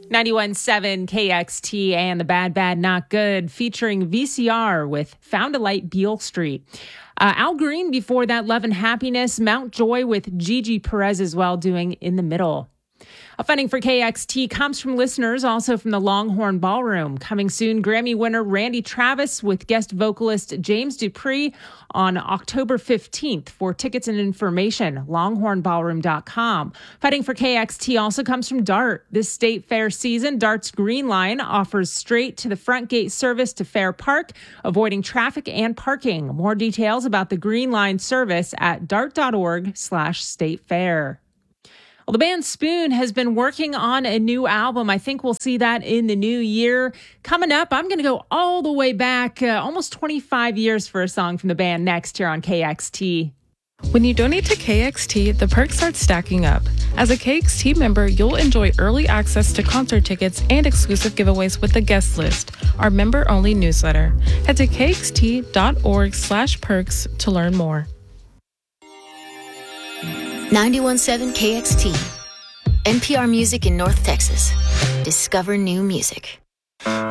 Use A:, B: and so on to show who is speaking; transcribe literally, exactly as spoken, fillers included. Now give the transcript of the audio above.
A: ninety-one point seven K X T and The Bad Bad Not Good featuring V C R with Found a Light Beale Street. Uh, Al Green before that, Love and Happiness. Mount Joy with Gigi Perez as well, doing In the Middle. A funding for K X T comes from listeners, also from the Longhorn Ballroom. Coming soon, Grammy winner Randy Travis with guest vocalist James Dupree on October fifteenth. For tickets and information, longhorn ballroom dot com. Funding for K X T also comes from DART. This state fair season, DART's Green Line offers straight to the front gate service to Fair Park, avoiding traffic and parking. More details about the Green Line service at dart.org slash state fair. Well, the band Spoon has been working on a new album. I think we'll see that in the new year. Coming up, I'm going to go all the way back, uh, almost twenty-five years for a song from the band next here on K X T.
B: When you donate to K X T, the perks start stacking up. As a K X T member, you'll enjoy early access to concert tickets and exclusive giveaways with the guest list, our member-only newsletter. Head to kxt.org slash perks to learn more.
C: ninety-one point seven K X T. N P R Music in North Texas. Discover new music.